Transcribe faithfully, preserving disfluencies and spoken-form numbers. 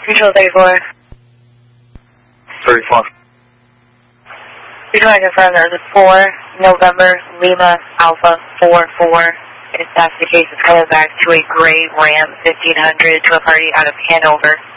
Control thirty-four. thirty-four. We just want to confirm that it's four November Lima Alpha four four. If that's the case, it's coming back to a gray Ram fifteen hundred to a party out of Hanover.